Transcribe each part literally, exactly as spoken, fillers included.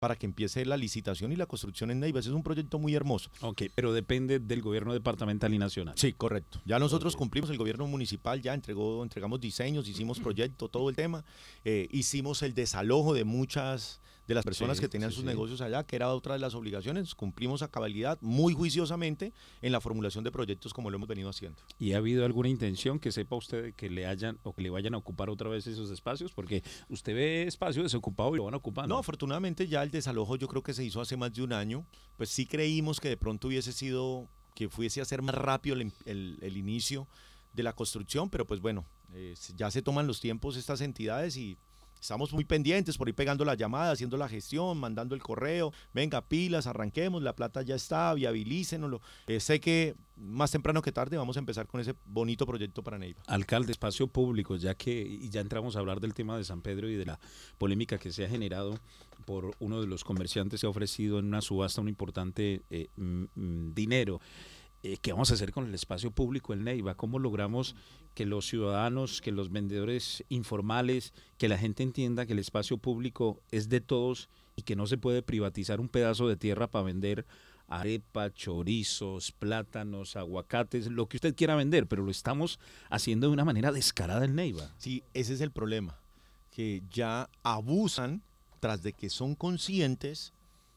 para que empiece la licitación y la construcción en Neiva. Ese es un proyecto muy hermoso. Ok, pero depende del gobierno departamental y nacional. Sí, correcto. Ya nosotros Ok. cumplimos, el gobierno municipal ya entregó, entregamos diseños, hicimos proyecto, todo el tema. Eh, hicimos el desalojo de muchas de las personas Sí, que tenían sí, sus sí. negocios allá, que era otra de las obligaciones. Cumplimos a cabalidad, muy juiciosamente, en la formulación de proyectos como lo hemos venido haciendo. ¿Y ha habido alguna intención que sepa usted de que le hayan o que le vayan a ocupar otra vez esos espacios? Porque usted ve espacio desocupado y lo van ocupando. No, afortunadamente ya el desalojo yo creo que se hizo hace más de un año. Pues sí creímos que de pronto hubiese sido, que fuese a ser más rápido el, el, el inicio de la construcción, pero pues bueno, eh, ya se toman los tiempos estas entidades y estamos muy pendientes por ir pegando la llamada, haciendo la gestión, mandando el correo, venga, pilas, arranquemos, la plata ya está, viabilícenlo. Eh, sé que más temprano que tarde vamos a empezar con ese bonito proyecto para Neiva. Alcalde, espacio público, ya que y ya entramos a hablar del tema de San Pedro y de la polémica que se ha generado por uno de los comerciantes que ha ofrecido en una subasta un importante eh, mm, dinero. Eh, ¿Qué vamos a hacer con el espacio público en Neiva? ¿Cómo logramos que los ciudadanos, que los vendedores informales, que la gente entienda que el espacio público es de todos y que no se puede privatizar un pedazo de tierra para vender arepa, chorizos, plátanos, aguacates, lo que usted quiera vender, pero lo estamos haciendo de una manera descarada en Neiva? Sí, ese es el problema, que ya abusan tras de que son conscientes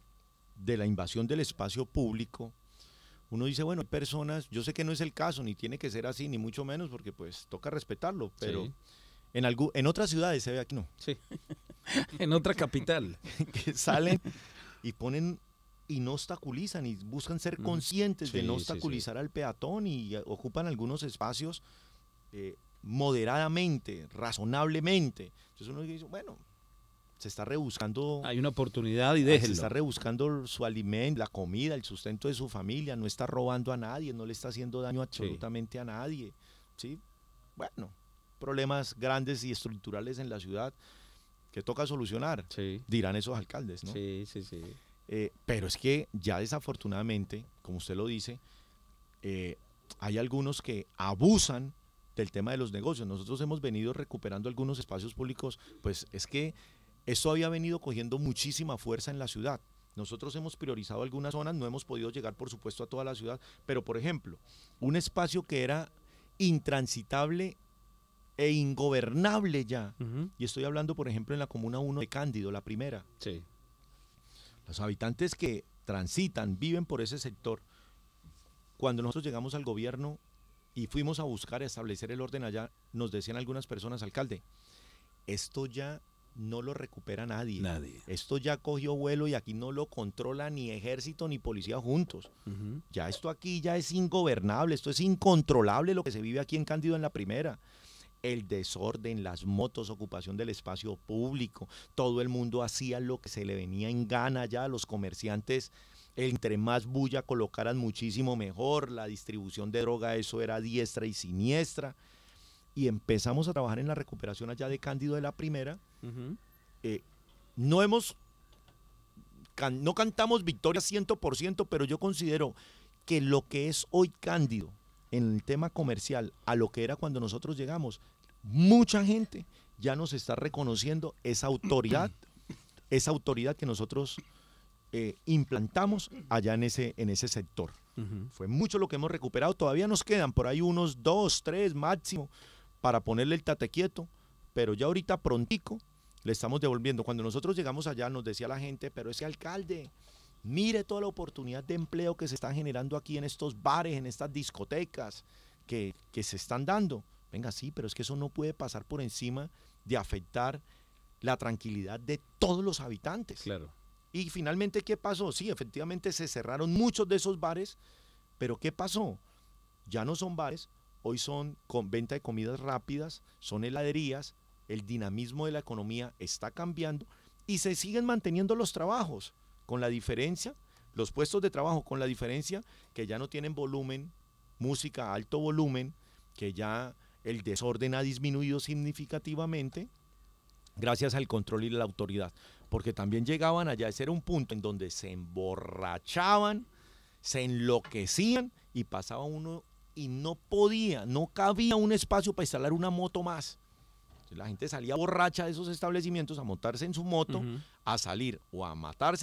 de la invasión del espacio público. Uno dice, bueno, hay personas, yo sé que no es el caso, ni tiene que ser así, ni mucho menos, porque pues toca respetarlo, pero Sí. en, algu- en otras ciudades se ve, aquí no, Sí. En otra capital. que salen y ponen y no obstaculizan y buscan ser Mm. conscientes de Sí, no sí, sí. obstaculizar al peatón y eh, ocupan algunos espacios eh, moderadamente, razonablemente. Entonces uno dice, bueno, se está rebuscando, Hay una oportunidad y se déjenlo. está rebuscando su alimento, la comida, el sustento de su familia, no está robando a nadie, no le está haciendo daño absolutamente a nadie, ¿sí? Bueno, problemas grandes y estructurales en la ciudad que toca solucionar, Sí, dirán esos alcaldes, ¿no? sí, sí, sí. Eh, pero es que ya desafortunadamente, como usted lo dice, eh, hay algunos que abusan del tema de los negocios. Nosotros hemos venido recuperando algunos espacios públicos, pues es que esto había venido cogiendo muchísima fuerza en la ciudad. Nosotros hemos priorizado algunas zonas, no hemos podido llegar, por supuesto, a toda la ciudad, pero por ejemplo, un espacio que era intransitable e ingobernable ya, Ujú. y estoy hablando, por ejemplo, en la Comuna uno de Cándido, la primera. Sí. Los habitantes que transitan, viven por ese sector, cuando nosotros llegamos al gobierno y fuimos a buscar y establecer el orden allá, nos decían algunas personas, alcalde, esto ya no lo recupera nadie. Nadie. Esto ya cogió vuelo y aquí no lo controla ni ejército ni policía juntos. Ujú. Ya esto aquí ya es ingobernable, esto es incontrolable lo que se vive aquí en Cándido en la primera. El desorden, las motos, ocupación del espacio público, todo el mundo hacía lo que se le venía en gana ya, los comerciantes, entre más bulla colocaran muchísimo mejor, la distribución de droga, eso era diestra y siniestra, y empezamos a trabajar en la recuperación allá de Cándido de la primera. Ujú. Eh, no hemos, can, no cantamos victoria cien por ciento, pero yo considero que lo que es hoy Cándido en el tema comercial a lo que era cuando nosotros llegamos, mucha gente ya nos está reconociendo esa autoridad, esa autoridad que nosotros eh, implantamos allá en ese, en ese sector. Ujú. Fue mucho lo que hemos recuperado, todavía nos quedan por ahí unos dos, tres máximo para ponerle el tate quieto, pero ya ahorita prontico le estamos devolviendo. Cuando nosotros llegamos allá nos decía la gente, pero ese alcalde, mire toda la oportunidad de empleo que se está generando aquí en estos bares, en estas discotecas que, que se están dando. Venga, sí, pero es que eso no puede pasar por encima de afectar la tranquilidad de todos los habitantes. Claro. Y finalmente, ¿qué pasó? Sí, efectivamente se cerraron muchos de esos bares, pero ¿qué pasó? Ya no son bares, hoy son con venta de comidas rápidas, son heladerías, el dinamismo de la economía está cambiando y se siguen manteniendo los trabajos, con la diferencia, los puestos de trabajo, con la diferencia que ya no tienen volumen, música a alto volumen, que ya el desorden ha disminuido significativamente gracias al control y la autoridad, porque también llegaban allá, ese era un punto en donde se emborrachaban, se enloquecían y pasaba uno y no podía, no cabía un espacio para instalar una moto más. La gente salía borracha de esos establecimientos a montarse en su moto, Ujú. a salir o a matarse